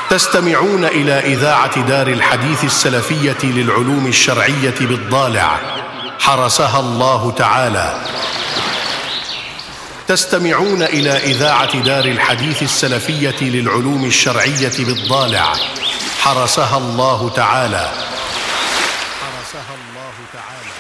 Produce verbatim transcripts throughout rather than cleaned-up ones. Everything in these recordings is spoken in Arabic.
تستمعون إلى إذاعة دار الحديث السلفية للعلوم الشرعية بالضالع حرسها الله تعالى. تستمعون إلى إذاعة دار الحديث السلفية للعلوم الشرعية بالضالع حرسها الله تعالى. حرسها الله تعالى.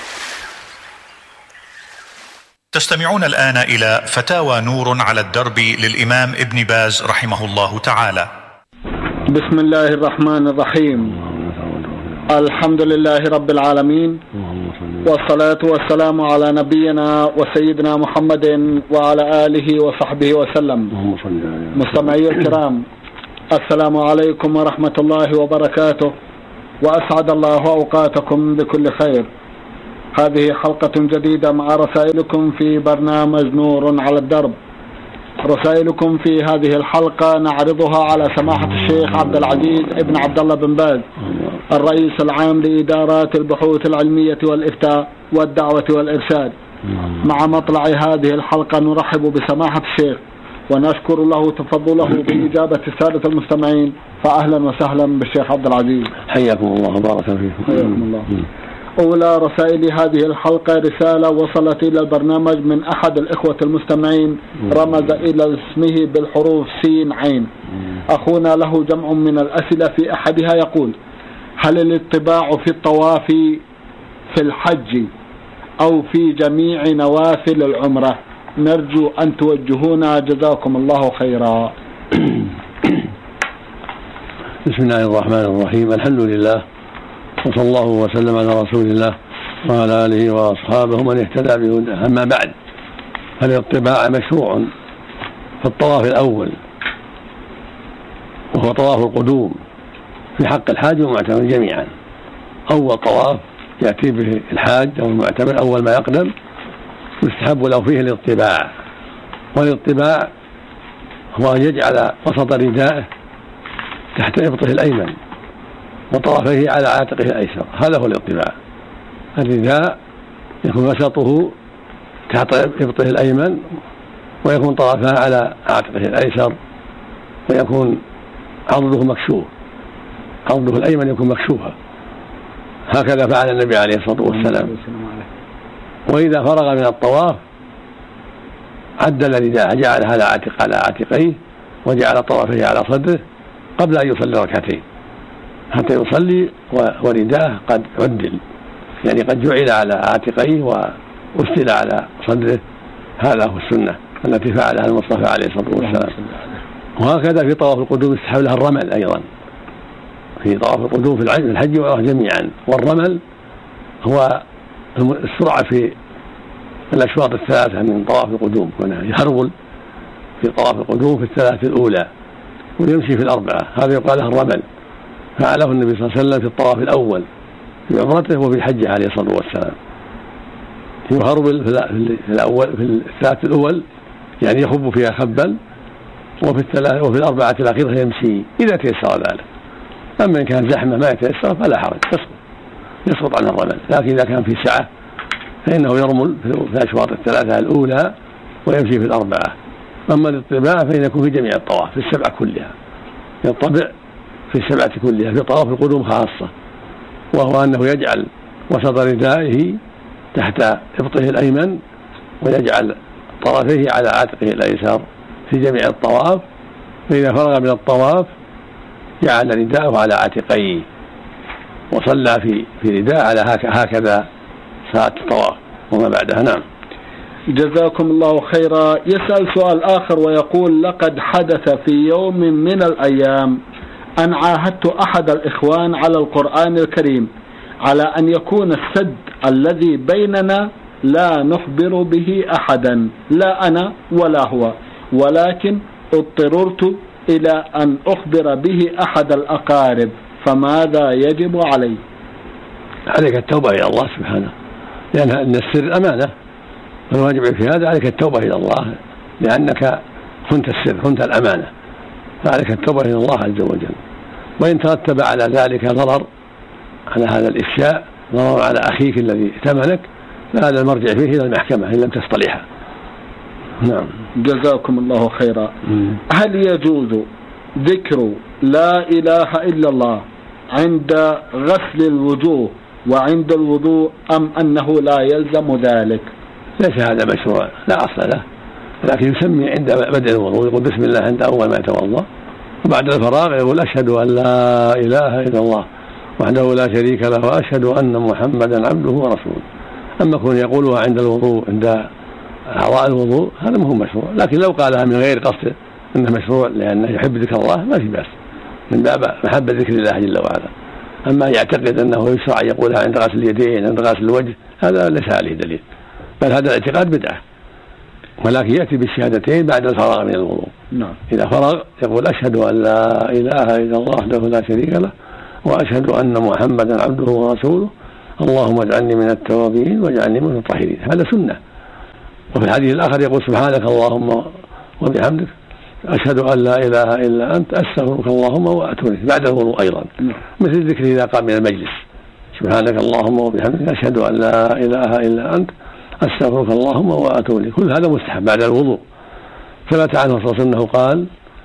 تستمعون الآن إلى فتاوى نور على الدرب للإمام ابن باز رحمه الله تعالى. بسم الله الرحمن الرحيم. الحمد لله رب العالمين، والصلاة والسلام على نبينا وسيدنا محمد وعلى آله وصحبه وسلم. مستمعي الكرام، السلام عليكم ورحمة الله وبركاته، وأسعد الله أوقاتكم بكل خير. هذه حلقة جديدة مع رسائلكم في برنامج نور على الدرب. رسائلكم في هذه الحلقة نعرضها على سماحة الشيخ عبد العزيز ابن عبد الله بن باز، الرئيس العام لإدارات البحوث العلمية والإفتاء والدعوة والإرشاد. مع مطلع هذه الحلقة نرحب بسماحة الشيخ ونشكر له تفضله بإجابة السادة المستمعين، فأهلا وسهلا بالشيخ عبد العزيز. حياكم الله وبارك فيكم. حياكم الله. أولى رسائل هذه الحلقة رسالة وصلت إلى البرنامج من أحد الإخوة المستمعين، رمز إلى اسمه بالحروف سين عين. أخونا له جمع من الأسئلة، في أحدها يقول: هل الاتباع في الطواف في الحج أو في جميع نوافل العمرة؟ نرجو أن توجهونا، جزاكم الله خيرا. بسم الله الرحمن الرحيم. الحمد لله، وصلى الله وسلم على رسول الله وعلى آله وأصحابه من اهتدى بهداه. أما بعد، فالاتباع مشروع في الطواف الأول، وهو طواف القدوم في حق الحاج والمعتمر جميعا. أول طواف يأتي به الحاج أو المعتمر أول ما يقدم يستحب له فيه الاتباع. والاتباع هو أن يجعل وسط ردائه تحت إبطه الأيمن وطرفيه على عاتقه الأيسر، هذا هو الاتباع. الرداء يكون وسطه تحت إبطه الأيمن، ويكون طرفاه على عاتقه الأيسر، ويكون عضده مكشوف، عضده الأيمن يكون مكشوفا. هكذا فعل النبي عليه الصلاة والسلام. وإذا فرغ من الطواف عدل رداءه، جعل على عاتق على عاتقيه، وجعل طرفيه على صدره قبل أن يصلي ركعتين، حتى يصلي ورداءه قد عدل، يعني قد جعل على عاتقيه وأسدل على صدره. هذا هو السنة التي فعلها المصطفى عليه الصلاة والسلام. وهكذا في طواف القدوم يستحب له الرمل أيضا، في طواف القدوم في الحج والعمرة جميعا. والرمل هو السرعة في الأشواط الثلاثة من طواف القدوم، يهرول في طواف القدوم في الثلاثة الأولى ويمشي في الأربعة، هذا يقال له الرمل. فعله النبي صلى الله عليه وسلم في الطواف الأول في عمرته وفي الحج عليه الصلاة والسلام. يهرول في الأول في الثلاثة الأول، يعني يخب فيها خبا، وفي الثلاثة وفي الأربعة الأخيرة يمشي إذا تيسر ذلك. أما إن كان زحمة ما يتيسر فلا حرج، يسقط يسقط عن الرمل. لكن إذا كان في سعة فإنه يرمل في الأشواط الثلاثة الأولى ويمشي في الأربعة. أما الاتباع فإن يكون في جميع الطواف في السبعة كلها، يطبع في السبعة كلها، في طواف القدوم خاصة، وهو أنه يجعل وسط ردائه تحت إبطه الأيمن، ويجعل طرفيه على عاتقه الأيسر في جميع الطواف. فإذا فرغ من الطواف جعل رداءه على عاتقيه وصلى في في رداء على هكذا ساعة الطواف وما بعدها. نعم. جزاكم الله خيرا. يسأل سؤال آخر ويقول: لقد حدث في يوم من الأيام أن عاهدت أحد الإخوان على القرآن الكريم على أن يكون السد الذي بيننا لا نخبر به أحدا، لا أنا ولا هو، ولكن اضطررت إلى أن أخبر به أحد الأقارب، فماذا يجب علي؟ عليك التوبة إلى الله سبحانه، لأن أن السر أمانة، فالواجب في هذا عليك التوبة إلى الله، لأنك كنت السر، كنت الأمانة، فعليك التوبة إلى الله عز وجل. وإن ترتب على ذلك ضرر، على هذا الإفشاء ضرر على أخيك الذي ائتمنك، فهذا المرجع فيه إلى المحكمة إن لم تصطلحها. نعم. جزاكم الله خيرا. هل يجوز ذكر لا إله إلا الله عند غسل الوجوه وعند الوضوء أم أنه لا يلزم ذلك؟ ليس هذا مشروع، لا أصل له، لكن يسمي عند بدء الوضوء يقول بسم الله عند أول ما يتوضأ، وبعد الفراغ يقول أشهد أن لا إله إلا الله وحده لا شريك له وأشهد أن محمدا عبده ورسوله. أما كون يقولها عند الوضوء عند أعضاء الوضوء هذا ما هو مشروع، لكن لو قالها من غير قصد إنه مشروع لأنه يحب ذكر الله ما في بأس، من باب محبة ذكر الله جل وعلا. أما يعتقد أنه يشرع يقولها عند غسل اليدين عند غسل الوجه هذا ليس عليه دليل، بل هذا الاعتقاد بدعة، ولكن يأتي بالشهادتين بعد الفراغ من الوضوء. نعم. إذا فرغ يقول أشهد أن لا إله إلا الله وحده لا شريك له وأشهد أن محمدا عبده ورسوله اللهم اجعلني من التوابين واجعلني من المطهرين. هذا سنة. وفي الحديث الآخر يقول سبحانك اللهم وبحمدك أشهد أن لا إله إلا أنت أستغفرك اللهم وأتوب إليك بعد الوضوء أيضا، مثل الذكر إذا قام من المجلس سبحانك اللهم وبحمدك أشهد أن لا إله إلا أنت أستغفرك اللهم وأتوب إليك. كل هذا مستحب بعد الوضوء. ثبت عنه صلى الله عليه وسلم أنه قال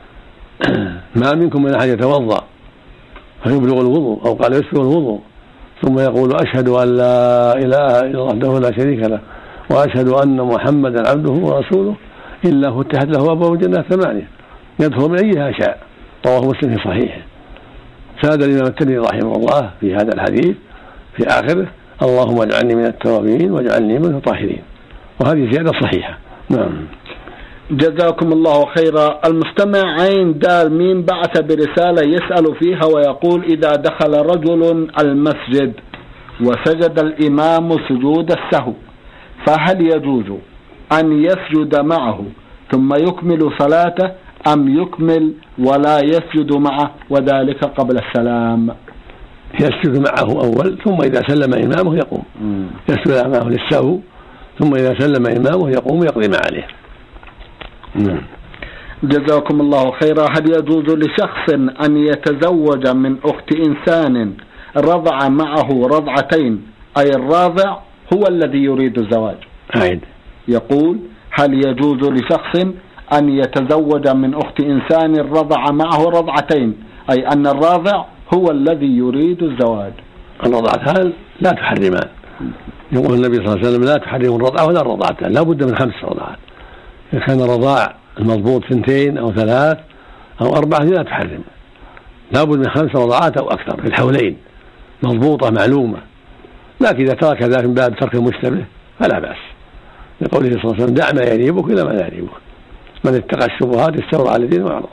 ما منكم من أحد يتوضأ فيبلغ الوضوء أو قال يسبغ الوضوء ثم يقول أشهد أن لا إله إلا الله وحده لا شريك له وأشهد أن محمدا عبده ورسوله إلا فتحت له أبواب الجنة ثمانية يدخل من أيها شاء. رواه مسلم في صحيحه. زاد الإمام الترمذي رحمه الله في هذا الحديث في آخره اللهم اجعلني من التوابين واجعلني من المطهرين، وهذه زيادة صحيحة. نعم. جزاكم الله خيرا. المستمع عين دال ميم بعث برسالة يسأل فيها ويقول إذا دخل رجل المسجد وسجد الإمام سجود السهو فهل يجوز أن يسجد معه ثم يكمل صلاته أم يكمل ولا يسجد معه وذلك قبل السلام؟ يسجد معه أول ثم إذا سلم إمامه يقوم يسجد معه للسهو ثم إذا سلم إمامه يقوم يقضي ما عليه. مم. جزاكم الله خيرا. هل يجوز لشخص أن يتزوج من أخت إنسان رضع معه رضعتين أي الراضع هو الذي يريد الزواج؟ عيد. يقول هل يجوز لشخص أن يتزوج من أخت إنسان رضع معه رضعتين أي أن الراضع هو الذي يريد الزواج؟ الرضعتان لا تحرمان. يقول النبي صلى الله عليه وسلم لا تحرم الرضعة ولا الرضعتان، لا بد من خمس رضعات. إذا كان الرضاع المضبوط ثنتين أو ثلاث أو أربعة لا تحرم، لا بد من خمس رضعات أو أكثر في الحولين مضبوطة معلومة. لكن إذا ترك ذلك من باب ترك المشتبه فلا بأس، لقوله صلى الله عليه وسلم دع ما يريبك إلى ما لا يريبك، من اتقى الشبهات استولى على دينه وعرضه.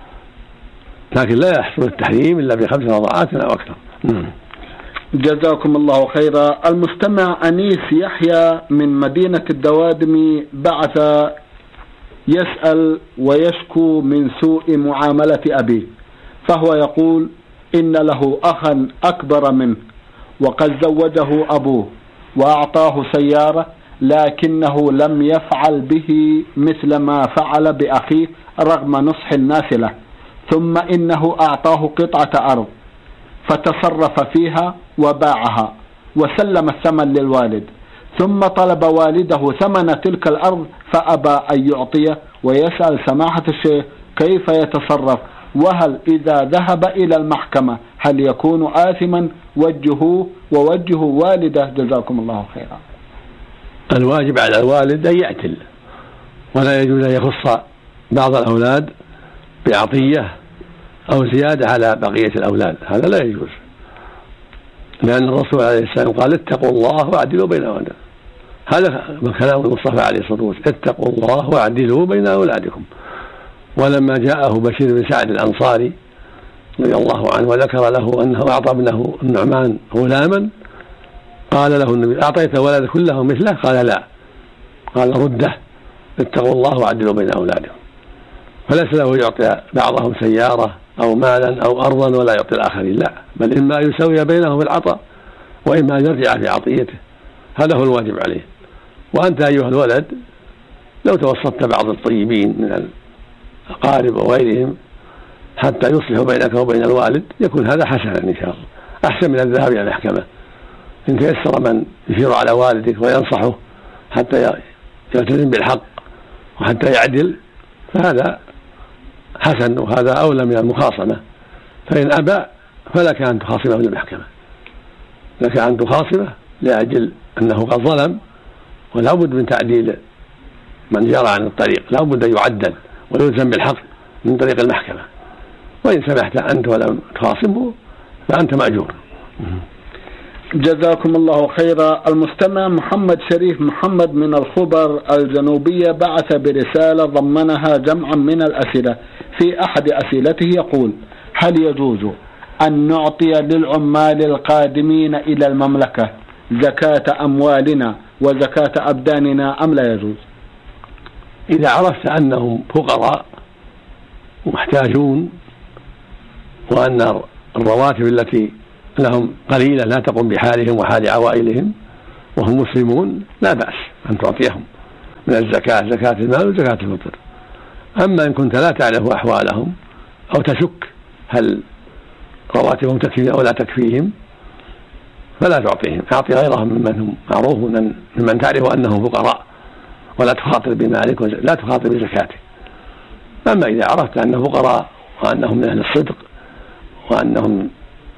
لكن لا يحصل التحريم إلا بخمس رضعات أو أكثر. مم. جزاكم الله خيرا. المستمع أنيس يحيى من مدينة الدوادمي بعث يسأل ويشكو من سوء معاملة أبيه، فهو يقول إن له أخا أكبر منه وقد زوجه أبوه وأعطاه سيارة لكنه لم يفعل به مثل ما فعل بأخيه رغم نصح الناس له، ثم إنه أعطاه قطعة أرض فتصرف فيها وباعها وسلم الثمن للوالد، ثم طلب والده ثمن تلك الأرض فأبى أن يعطيه، ويسأل سماحة الشيخ كيف يتصرف، وهل إذا ذهب إلى المحكمة هل يكون آثما وجهوه ووجهوا والده؟ جزاكم الله خيرا. الواجب على الوالد أن يعتل، ولا يجوز أن يخص بعض الأولاد بعطية أو زيادة على بقية الأولاد، هذا لا يجوز، لأن الرسول عليه السلام قال اتقوا الله واعدلوا بين أولادكم. هذا كلام المصطفى عليه الصلاة والسلام، اتقوا الله واعدلوا بين أولادكم. ولما جاءه بشير بن سعد الأنصاري رضي الله عنه وذكر له أنه أعطى ابنه النعمان غلاما، قال له النبي أعطيت ولد كله مثله؟ قال لا، قال رده، اتقوا الله واعدلوا بين أولادكم. فليس له يعطي بعضهم سيارة أو مالا أو أرضا ولا يعطي الآخرين، لا، بل إما يسوي بينهم في العطاء وإما يرجع في عطيته، هذا هو الواجب عليه. وأنت أيها الولد لو توسطت بعض الطيبين من الأقارب وغيرهم حتى يصلحوا بينك وبين الوالد يكون هذا حسنا إن شاء الله، أحسن من الذهاب إلى المحكمة. إن تيسر من يشير على والدك وينصحه حتى يلتزم بالحق وحتى يعدل فهذا حسن وهذا أولى من المخاصمة، فإن أبى فلك أن تخاصمه للمحكمة، لك أن تخاصمه لأجل أنه قد ظلم، ولا بد من تعديل من جرى عن الطريق، لا بد أن يعدل ويلزم بالحق من طريق المحكمة. وإن سمحت أنت ولم تخاصمه فأنت مأجور. جزاكم الله خيرا. المستمع محمد شريف محمد من الخبر الجنوبية بعث برسالة ضمنها جمعا من الأسئلة. في أحد أسئلته يقول: هل يجوز أن نعطي للعمال القادمين إلى المملكة زكاة أموالنا وزكاة أبداننا أم لا يجوز؟ إذا عرفت أنهم فقراء ومحتاجون وأن الرواتب التي لهم قليلة لا تقوم بحالهم وحال عوائلهم وهم مسلمون، لا بأس أن تعطيهم من الزكاة، زكاة المال وزكاة الفطر. أما إن كنت لا تعرف أحوالهم أو تشك هل رواتبهم تكفي أو لا تكفيهم فلا تعطيهم، أعطي غيرهم ممن هم معروفون ممن تعرف أنهم فقراء ولا تخاطر بمالك ولا تخاطر بزكاته. أما إذا عرفت أنهم فقراء وأنهم من أهل الصدق وأنهم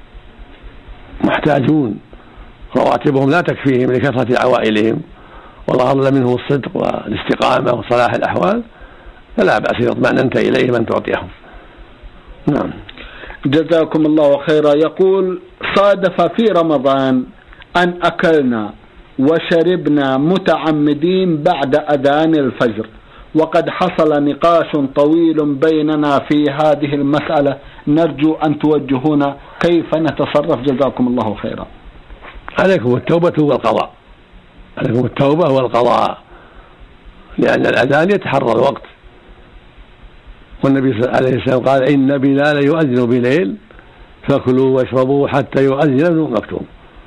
محتاجون رواتبهم لا تكفيهم لكثرة عوائلهم وظهر منهم الصدق والاستقامة وصلاح الأحوال فلا بأس إذا اطمأننت إليهم أن تعطيهم. نعم. جزاكم الله خيرا. يقول: صادف في رمضان أن أكلنا وشربنا متعمدين بعد أذان الفجر، وقد حصل نقاش طويل بيننا في هذه المسألة، نرجو أن توجهونا كيف نتصرف جزاكم الله خيرا. عليكم التوبة والقضاء، عليكم التوبة والقضاء، لأن الأذان يتحرى الوقت، والنبي صلى الله عليه وسلم قال: إن بلال يؤذن بليل فكلوا واشربوا حتى يؤذن ابن مكتوم.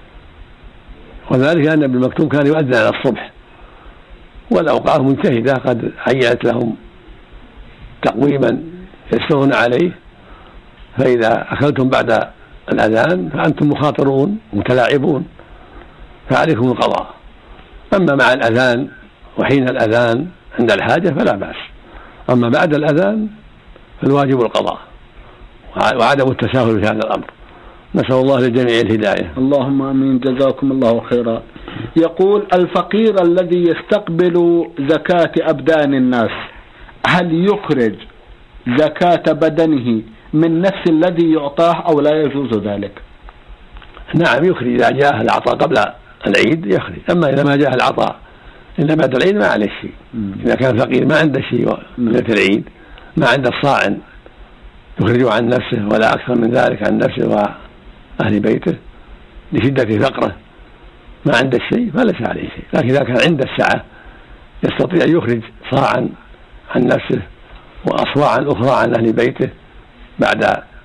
وذلك أن ابن مكتوم كان يؤذن على الصبح، والأوقات مجتهدة قد عينت لهم تقويما يسرون عليه، فإذا أكلتم بعد الأذان فأنتم مخاطرون متلاعبون فعليكم القضاء. أما مع الأذان وحين الأذان عند الحاجة فلا بأس، أما بعد الأذان فالواجب القضاء وعدم التساهل في هذا الأمر. نسأل الله للجميع الهداية. اللهم آمين. جزاكم الله خيرا. يقول: الفقير الذي يستقبل زكاة أبدان الناس هل يخرج زكاة بدنه من نفس الذي يعطاه أو لا يجوز ذلك؟ نعم يخرج، إذا جاء العطاء قبل العيد يخرج، أما إذا ما جاء العطاء إلا بعد العيد ما عليه شيء. إذا كان فقير ما عنده شيء ليلة العيد، ما عنده صاع يخرجه عن نفسه ولا أكثر من ذلك عن نفسه وأهل بيته لشدة فقره، ما عنده شيء فليس عليه شيء. لكن إذا كان عنده السعة يستطيع أن يخرج صاعا عن نفسه وأصواعا أخرى عن أهل بيته بعد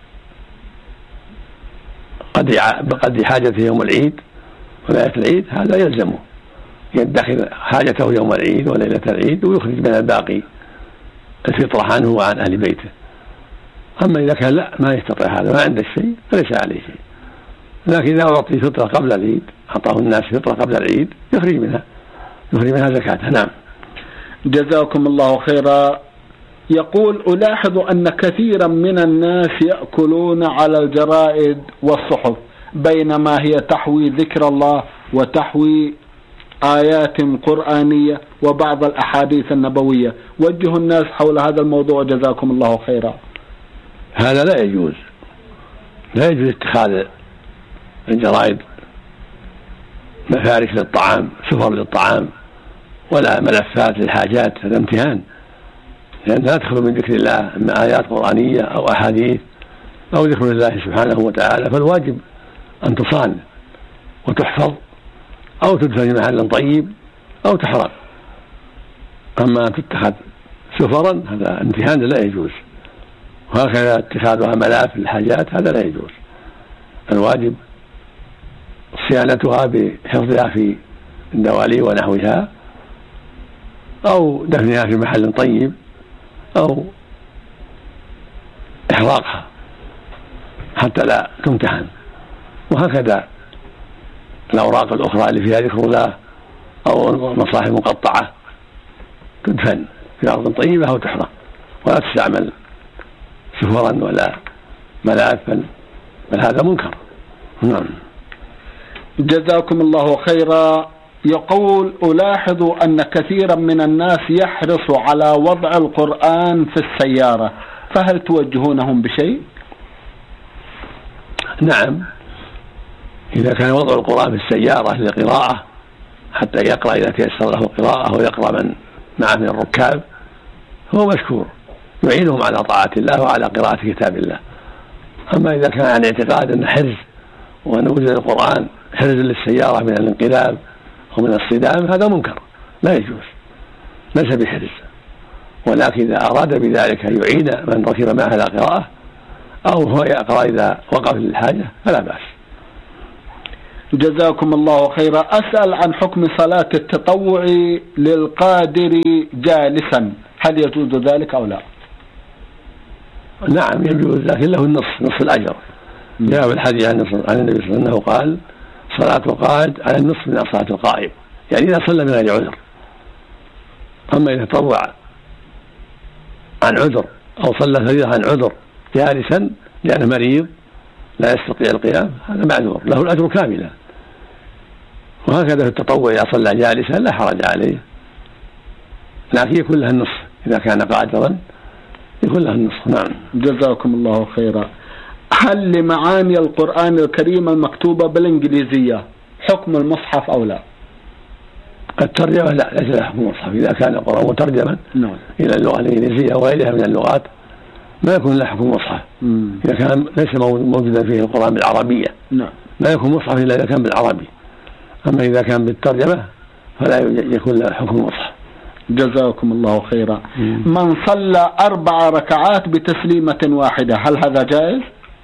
قضي حاجته يوم العيد وليلة العيد، هذا يلزمه يدخر حاجته يوم العيد وليلة العيد ويخرج من الباقي الفطرة عنه وعن أهل بيته. أما إذا كان لا ما يستطيع هذا ما عنده شيء فليس عليه شيء. لكن إذا أعطي فطرة قبل العيد، أعطاه الناس فطرة قبل العيد يخرج منها يخرج منها زكاتها. نعم. جزاكم الله خيرا. يقول: ألاحظ أن كثيرا من الناس يأكلون على الجرائد والصحف بينما هي تحوي ذكر الله وتحوي آيات قرآنية وبعض الأحاديث النبوية. وجهوا الناس حول هذا الموضوع جزاكم الله خيرا. هذا لا يجوز، لا يجوز اتخاذ الجرائد مفارش للطعام، سفر للطعام، ولا ملفات للحاجات، هذا امتهان، لأن لا تدخل من ذكر الله إما آيات قرآنية أو أحاديث أو ذكر الله سبحانه وتعالى، فالواجب أن تصان وتحفظ أو تدفن في محل طيب أو تحرق. أما تتخذ سفرا هذا امتهان لا يجوز، وهكذا اتخاذها ملاف للحاجات هذا لا يجوز. الواجب صيانتها بحفظها في الدوالي ونحوها أو دفنها في محل طيب أو إحراقها حتى لا تمتهن. وهكذا الأوراق الأخرى اللي فيها ذكر الله أو المصاحف المقطعة تدفن في أرض طيبة أو تحرق ولا تستعمل سفرا ولا ملاذ، بل هذا منكر. نعم. جزاكم الله خيرا. يقول: ألاحظ أن كثيرا من الناس يحرص على وضع القرآن في السيارة، فهل توجهونهم بشيء؟ نعم، إذا كان وضع القرآن في السيارة لقراءة حتى يقرأ إذا تيسر له القراءة أو يقرأ من معه من الركاب هو مشكور، يعينهم على طاعة الله وعلى قراءة كتاب الله. أما إذا كان عن اعتقاد أن حرز وأن وجد القرآن حرز للسيارة من الانقلاب أو من الصدام هذا منكر لا يجوز، ليس بحرز، ولكن إذا أراد بذلك يعين من ركب معه على قراءة أو هو يقرأ إذا وقف للحاجة فلا بأس. جزاكم الله خيرا. أسأل عن حكم صلاة التطوع للقادر جالسا، هل يجوز ذلك أو لا؟ نعم يجوز، لكن له النصف، نصف الأجر. جاء بالحديث عن النبي صلى الله عليه وسلم قال: صلاة القاعد على النصف من صلاة القائم، يعني إذا صلى من غير عذر. أما إذا تطوع عن عذر أو صلى فريضة عن عذر جالسا لأنه مريض لا يستطيع القيام هذا معذور، له الأجر كاملا. وهكذا في التطوع إذا صلى جالسا لا حرج عليه، لكن يكون له النصف إذا كان قادرا يكون له النصف. نعم. جزاكم الله خيرا. هل لمعاني القرآن الكريم المكتوبة بالإنجليزية حكم المصحف أو لا؟ الترجمة لا، ليس له حكم المصحف. إذا كان القرآن مترجما نعم. إلى اللغة الإنجليزية وغيرها من اللغات ما يكون له حكم المصحف. إذا كان ليس موجودا فيه القرآن بالعربية نعم. لا يكون مصحف إلا إذا كان بالعربي، أما إذا كان بالترجمة فلا يكون له حكم المصحف. جزاكم الله خيرا. مم. من صلى أربع ركعات بتسليمة واحدة هل هذا جائز؟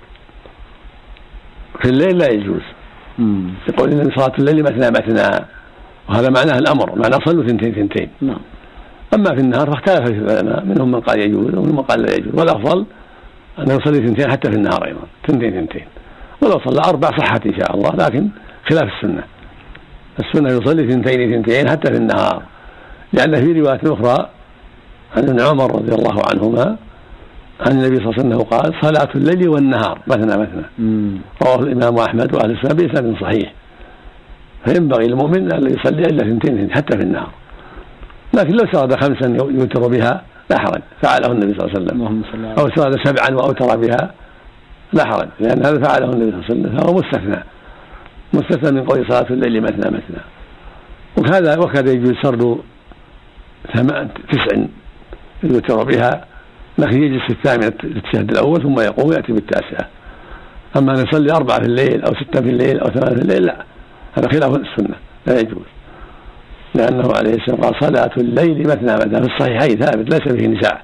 في الليل لا يجوز. يقول إن صلاة الليل مثنى مثنى، وهذا معناه الأمر، معناه صلوا ثنتين ثنتين. نعم. أما في النهار فاختلف في العلماء، منهم من قال يجوز ومنهم من قال لا يجوز، والأفضل أنه يصلي ثنتين حتى في النهار أيضا، ثنتين ثنتين، ولو صلى أربع صحت إن شاء الله، لكن خلاف السنة. السنة يصلي ثنتين ثنتين حتى في النهار، لأن في رواية أخرى عن ابن عمر رضي الله عنهما عن النبي صلى الله عليه وسلم قال: صلاة الليل والنهار مثنى مثنى. رواه الإمام أحمد وأهل السنة بإسناد صحيح. فينبغي المؤمن أن لا يصلي إلا ثنتين حتى في النهار، لكن لو سرد خمسا يوتر بها لا حرج، فعله النبي صلى الله عليه وسلم، أو سرد سبعا وأوتر بها لا حرج، لأن هذا فعله النبي صلى الله عليه وسلم، فهو مستثنى مستثنى من قول صلاة الليل مثنى مثنى. وكذا وكذا يجوز سرد تسع يوتر بها، لكن يجلس في الثامنة التشهد الأول ثم يقوم يأتي بالتاسعة. أما أن يصلي أربعة في الليل أو ستة في الليل أو ثمانية في الليل لا، هذا خلاف السنة لا يجوز، لأنه عليه السلام قال: صلاة الليل مثنى مثنى، في الصحيحين ثابت ليس فيه نزاع،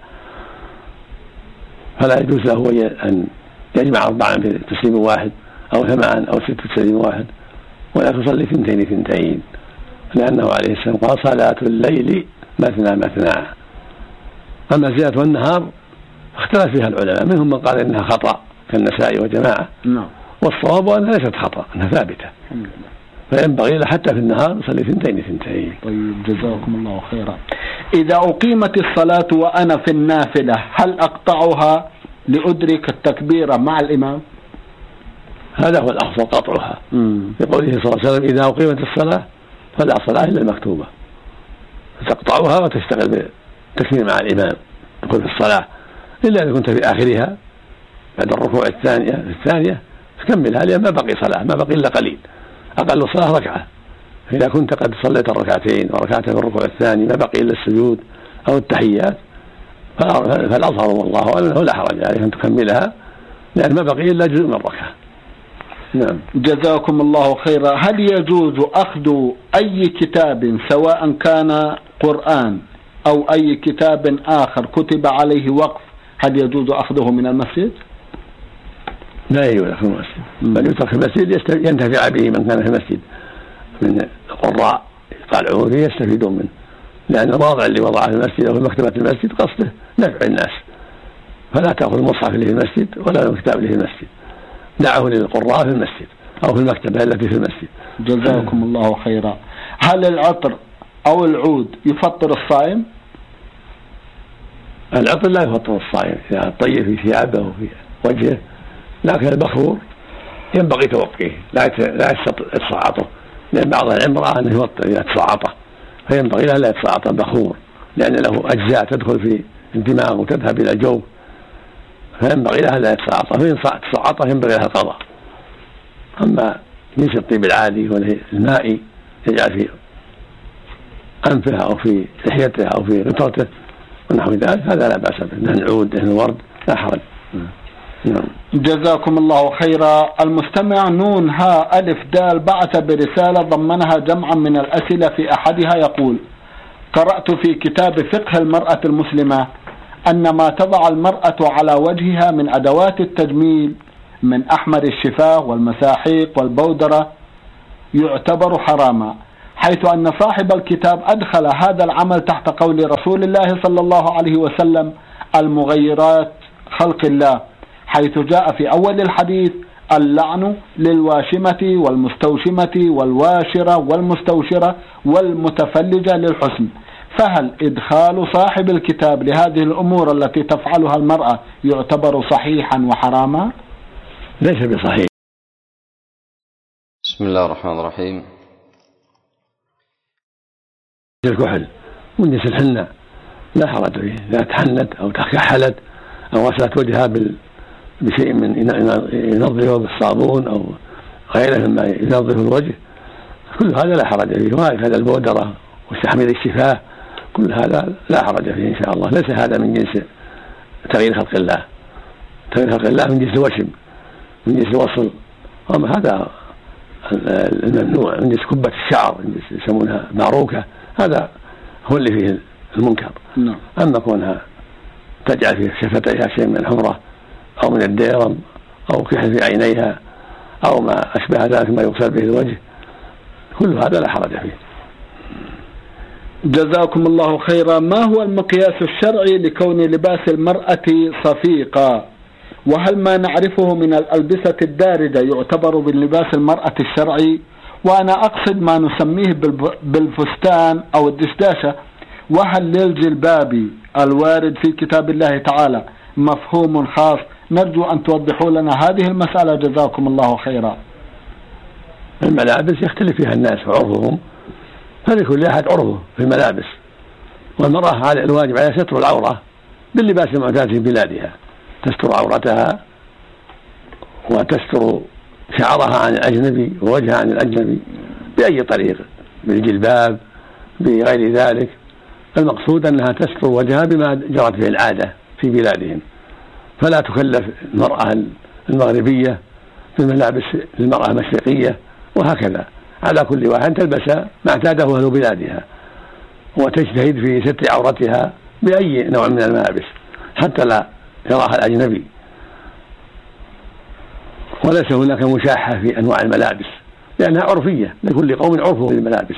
فلا يجوز له أن يجمع أربعا في تسليم واحد أو ثمان أو ست في تسليم واحد، ولا تصلي ثنتين ثنتين، لأنه عليه السلام قال: صلاة الليل مثنى مثنى. أما زيادة والنهار اختلف فيها العلماء، منهم من قال إنها خطأ كالنسائي وجماعة، نعم. والصواب أنها ليست خطأ، أنها ثابتة، فينبغي حتى في النهار يصلي ثنتين ثنتين. طيب جزاكم الله خيرا. إذا أقيمت الصلاة وأنا في النافلة هل أقطعها لأدرك التكبير مع الإمام؟ هذا هو الأفضل قطعها، لقوله صلى الله عليه وسلم: إذا أقيمت الصلاة فلا صلاة إلا المكتوبة، فتقطعها وتشتغل بالتكبير مع الإمام تكون في الصلاة، إلا إذا كنت في آخرها بعد الركوع الثانية في الثانية تكملها، لأن ما بقي صلاة، ما بقي إلا قليل، أقل الصلاة ركعة. إذا كنت قد صليت الركعتين وركعت في الركوع الثاني ما بقي إلا السجود أو التحيات، فالأظهر والله أعلم لا حرج عليك أن تكملها، لأن ما بقي إلا جزء من الركعة. نعم. جزاكم الله خيرا. هل يجوز أخذ أي كتاب سواء كان قرآن أو أي كتاب آخر كتب عليه وقف، هل يجوز أخذه من المسجد؟ لا يجوز أخذه من المسجد، بل يترك المسجد ينتفع به من كان في المسجد من القراء يطالعون فيه يستفيدون منه، لأن الواضع اللي وضعه في المسجد أو في مكتبة المسجد قصده نفع الناس، فلا تأخذ المصحف اللي في المسجد ولا الكتاب اللي في المسجد، دعه للقراء في المسجد أو في المكتبة التي في المسجد. جزاكم الله خيرا. هل العطر أو العود يفطر الصائم؟ العطر لا يفطر الصائم إذا طيب في ثيابه وفي وجهه، لكن البخور ينبغي توقيه لا لا يتصعطه، لأن بعض العمرة أنه يوطر إذا تصعطه، فينبغي له لا يتصعط البخور لأن له أجزاء تدخل في الدماغ وتذهب إلى الجوف، فينبغي له لا يتصعطه، فإن تصعطه ينبغي له القضاء. أما جنس الطيب العادي والمائي يجعل في أنفه أو في لحيته أو في غطرته ونحو ذلك هذا لا بأس به، دهن العود دهن الورد لا حرج. نعم. جزاكم الله خيرا. المستمع نون ها ألف دال بعث برسالة ضمنها جمعا من الأسئلة، في أحدها يقول: قرأت في كتاب فقه المرأة المسلمة أن ما تضع المرأة على وجهها من أدوات التجميل من أحمر الشفاه والمساحيق والبودرة يعتبر حراما، حيث أن صاحب الكتاب أدخل هذا العمل تحت قول رسول الله صلى الله عليه وسلم: المغيرات خلق الله، حيث جاء في أول الحديث: اللعن للواشمة والمستوشمة والواشرة والمستوشرة والمتفلجة للحسن. فهل إدخال صاحب الكتاب لهذه الأمور التي تفعلها المرأة يعتبر صحيحا وحراما؟ ليس بصحيح. بسم الله الرحمن الرحيم. الكحل من جنس الحنة لا حرج فيه، إذا تحنت أو تكحلت أو غسلت وجهها بشيء من ينظفه بالصابون أو غيره مما ينظف الوجه، كل هذا لا حرج فيه. وهكذا البودرة وتحميل الشفاه كل هذا لا حرج فيه إن شاء الله. ليس هذا من جنس تغيير خلق الله، تغيير خلق الله من جنس الوشم، من جنس الوصل، أما هذا الممنوع من جنس كبة الشعر، من جنس يسمونها باروكة، هذا هو اللي فيه المنكر. نعم. أما كونها تجعل في شفتيها شيء من الحمرة أو من الديرم أو كحل في عينيها أو ما أشبه ذلك ما يغسل به الوجه، كل هذا لا حرج فيه. جزاكم الله خيرا. ما هو المقياس الشرعي لكون لباس المرأة صفيقا؟ وهل ما نعرفه من الألبسة الدارجة يعتبر من لباس المرأة الشرعي؟ وأنا أقصد ما نسميه بالفستان أو الدشداشة. وهل للجلباب الوارد في كتاب الله تعالى مفهوم خاص؟ نرجو أن توضحوا لنا هذه المسألة جزاكم الله خيرا. الملابس يختلف فيها الناس وعرفهم، فلكل أحد عرفه في الملابس، والمرأة على الواجب على ستر العورة باللباس المعتاد في بلادها، تستر عورتها وتستر شعرها عن الأجنبي ووجهها عن الأجنبي بأي طريق، بالجلباب بغير ذلك. المقصود أنها تستر وجهها بما جرت به العادة في بلادهم، فلا تكلف المرأة المغربية في الملابس للمرأة المشرقية، وهكذا على كل واحد تلبس ما اعتاده أهل بلادها، وتجتهد في ستر عورتها بأي نوع من الملابس حتى لا يراها الأجنبي. وليس هناك مشاحة في أنواع الملابس لأنها عرفية، لكل قوم عرفه في الملابس،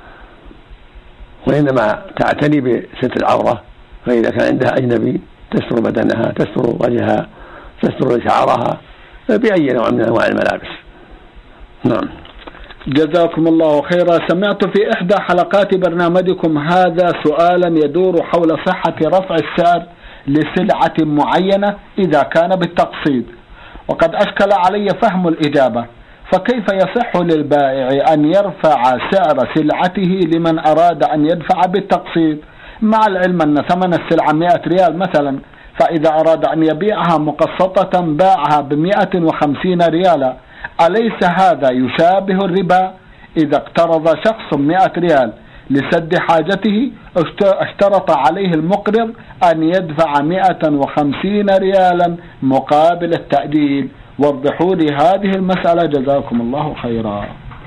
وإنما تعتني بستر العورة، فإذا كان عندها أجنبي تستر بدنها، تستر وجهها، تستر شعرها بأي نوع من أنواع الملابس. نعم. جزاكم الله خيرا. سمعت في إحدى حلقات برنامجكم هذا سؤالا يدور حول صحة رفع السعر لسلعة معينة إذا كان بالتقسيط، وقد أشكل علي فهم الإجابة، فكيف يصح للبائع أن يرفع سعر سلعته لمن أراد أن يدفع بالتقسيط، مع العلم أن ثمن السلعة مئة ريال مثلا، فإذا أراد أن يبيعها مقسطة باعها بمئة وخمسين ريالا؟ أليس هذا يشابه الربا؟ إذا اقترض شخص مئة ريال لسد حاجته اشترط عليه المقرض أن يدفع مئة وخمسين ريالا مقابل التأجيل. وضحوا لي هذه المسألة جزاكم الله خيرا.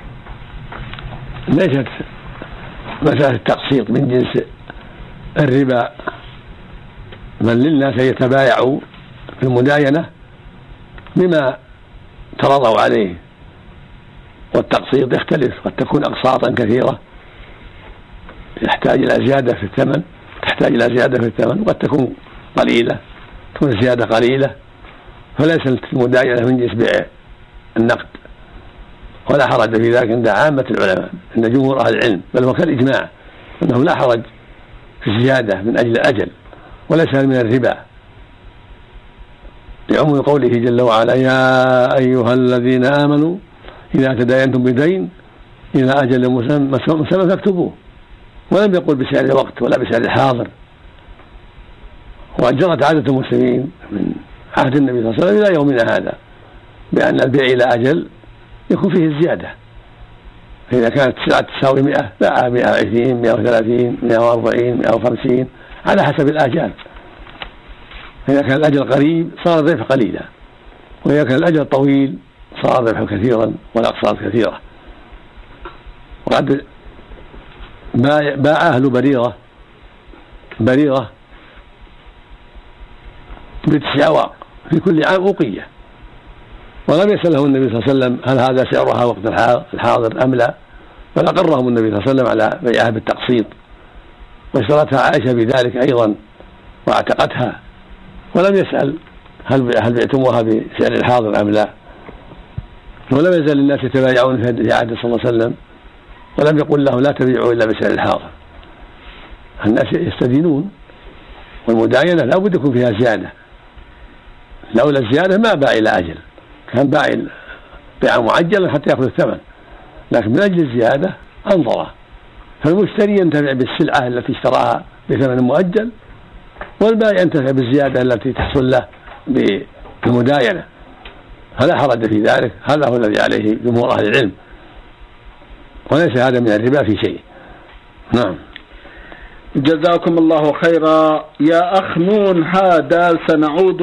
ليست مسألة التقسيط من جنس الربا، بل للناس يتبايعوا في المداينة بما ترضوا عليه، والتقسيط يختلف، قد تكون أقساطا كثيرة يحتاج إلى زيادة في الثمن، تحتاج إلى زيادة في الثمن، وقد تكون قليلة تكون الزيادة قليلة، فليست المداينة من جنس بيع النقد، ولا حرج في ذلك عند عامة العلماء، عند جمهور أهل العلم، بل هو كالإجماع أنه لا حرج في الزيادة من أجل الأجل، وليس من الربا، لعموم قوله جل وعلا: يا أيها الذين آمنوا إذا تداينتم بدين إلى أجل مسمى فاكتبوه. ولم يقل بسعر الوقت ولا بسعر الحاضر. وجرت عادة المسلمين من عهد النبي صلى الله عليه وسلم إلى يومنا هذا بأن البيع إلى أجل يكون فيه الزيادة، فإذا كانت السلعة تساوي مئة باع مئة وعشرين مئة وثلاثين مئة وأربعين مئة وخمسين على حسب الآجال. فإذا كان الأجل قريب صار الربح قليلا، وإذا كان الأجل طويل صار الربح كثيرا والأقساط كثيرة. وقد باع أهل بريرة بريرة بتسع أواق في كل عام أوقية، ولم يسأله النبي صلى الله عليه وسلم هل هذا سعرها وقت الحاضر أم لا، بل أقرهم النبي صلى الله عليه وسلم على بيعها بالتقسيط، واشترتها عائشة بذلك أيضا واعتقتها، ولم يسأل هل هل بعتموها بسعر الحاضر أم لا. ولم يزال الناس يتبايعون في عهد صلى الله عليه وسلم، ولم يقل لهم لا تبيعوا إلا بسعر الحاضر. الناس يستدينون، والمداينة لا بد يكون فيها زيادة، لولا الزيادة ما باع إلى أجل، كان باع بيع معجلا حتى يأخذ الثمن، لكن من أجل الزيادة أنظره، فالمشتري ينتفع بالسلعة التي اشتراها بثمن مؤجل، والبائع ينتفع بالزيادة التي تحصل له بالمداينة، فلا حرج في ذلك. هذا هو الذي عليه جمهور أهل العلم، وليس هذا من الربا في شيء. نعم. جزاكم الله خيرا. يا أخ نون هذا سنعود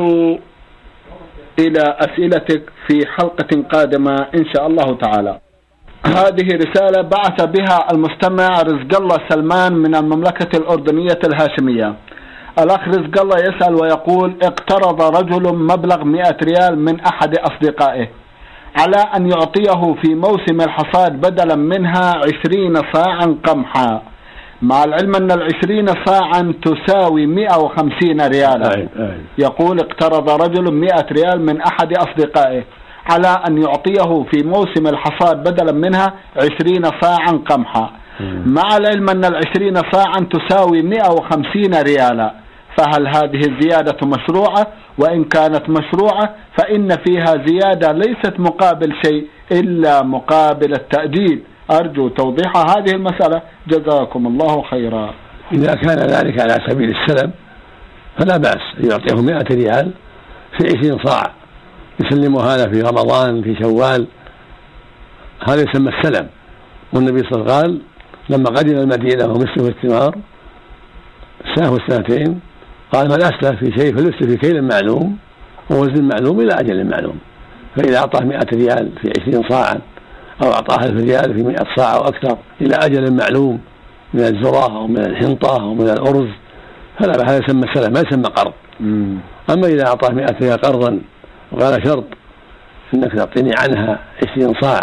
إلى أسئلتك في حلقة قادمة إن شاء الله تعالى. هذه رسالة بعث بها المستمع رزق الله سلمان من المملكة الأردنية الهاشمية. الأخ رزق الله يسأل ويقول: اقترض رجل مبلغ مئة ريال من أحد أصدقائه على أن يعطيه في موسم الحصاد بدلا منها عشرين صاعا قمحا، مع العلم أن العشرين صاعا تساوي مئة وخمسين ريالا. يقول: اقترض رجل مئة ريال من أحد أصدقائه على أن يعطيه في موسم الحصاد بدلا منها عشرين صاعا قمحا، مع العلم أن العشرين صاعا تساوي مئة وخمسين ريالا، فهل هذه الزيادة مشروعة؟ وإن كانت مشروعة فإن فيها زيادة ليست مقابل شيء إلا مقابل التأجيل. أرجو توضيح هذه المسألة، جزاكم الله خيرا. إذا كان ذلك على سبيل السلم فلا بأس أن يعطيه مئة ريال في عشرين صاع يسلمه هذا في رمضان في شوال، هذا يسمى السلم. والنبي صلى الله عليه وسلم قال لما قدم المدينة ومسلم الثمار سنة والسنتين قال: من أسلف في شيء فليسلف في كيل معلوم ووزن معلوم إلى أجل معلوم. فإذا أعطاه مئة ريال في عشرين صاعا أو أعطاه ألف ريال في مئة صاع أو أكثر إلى أجل معلوم من الذرة أو من الحنطة أو من الأرز فلا، هذا يسمى السلف ما يسمى قرض. أما إذا أعطاه مئة ريال قرضا وقال شرط إنك تعطيني عنها عشرين صاع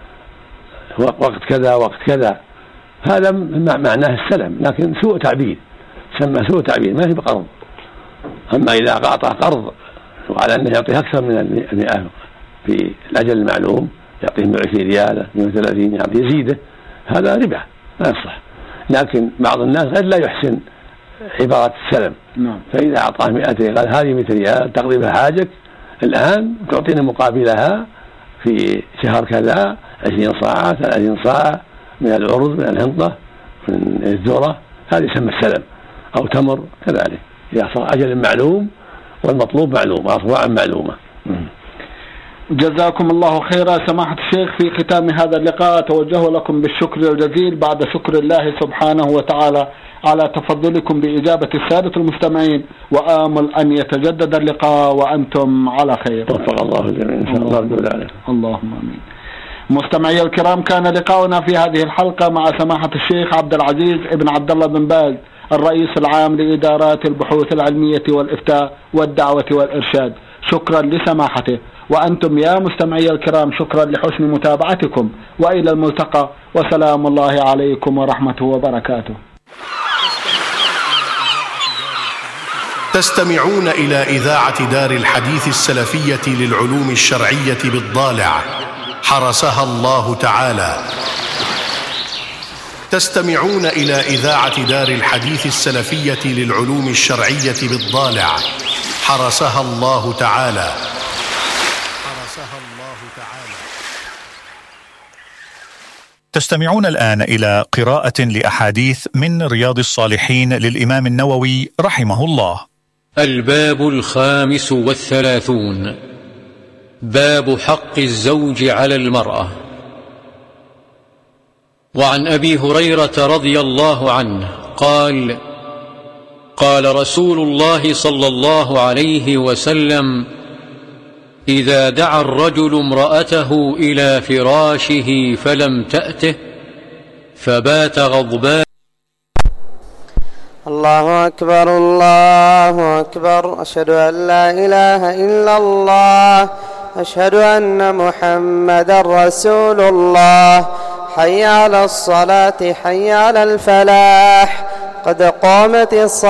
وقت كذا وقت كذا، هذا معناه السلم، لكن سوء تعبير، سمى سوء تعبير ما هي بقرض. أما إذا أعطاه قرض وعلى أنه يعطيه أكثر من المئة في الأجل المعلوم، يعطيه مئة وعشرين ريال مئة وثلاثين يعطيه يزيده، هذا ربا لا يصح. لكن بعض الناس قد لا يحسن عبارة السلم، فإذا أعطاه مئة ريال قال هذه مئة ريال تقضي بها حاجك الآن، تعطينا مقابلها في شهر كذا عشرين صاع ثلاثين صاع من الأرز من الحنطة من الذرة، هذا يسمى السلم. أو تمر كذلك إذا صار أجل معلوم والمطلوب معلوم أصواع معلومة. جزاكم الله خيرا. سماحة الشيخ، في ختام هذا اللقاء أتوجه لكم بالشكر الجزيل بعد شكر الله سبحانه وتعالى على تفضلكم بإجابة السادة المستمعين، وآمل أن يتجدد اللقاء وأنتم على خير. وفق الله الجميع إن شاء الله. الله اللهم آمين. مستمعي الكرام، كان لقاؤنا في هذه الحلقة مع سماحة الشيخ عبد العزيز ابن عبد الله بن باز الرئيس العام لإدارات البحوث العلمية والإفتاء والدعوة والإرشاد. شكرا لسماحته، وأنتم يا مستمعي الكرام شكرا لحسن متابعتكم، وإلى الملتقى، وسلام الله عليكم ورحمته وبركاته. تستمعون إلى إذاعة دار الحديث السلفية للعلوم الشرعية بالضالع، حرسها الله تعالى. تستمعون إلى إذاعة دار الحديث السلفية للعلوم الشرعية بالضالع، حرسها الله تعالى. حرسها الله تعالى. تستمعون الآن إلى قراءة لأحاديث من رياض الصالحين للإمام النووي رحمه الله. الباب الخامس والثلاثون، باب حق الزوج على المرأة. وعن أبي هريرة رضي الله عنه قال: قال رسول الله صلى الله عليه وسلم: إذا دعا الرجل امرأته إلى فراشه فلم تأته فبات غضبان. الله أكبر الله أكبر، أشهد أن لا إله إلا الله، أشهد أن محمدا رسول الله. حي على الصلاة حي على الفلاح، قد قامت الصلاة.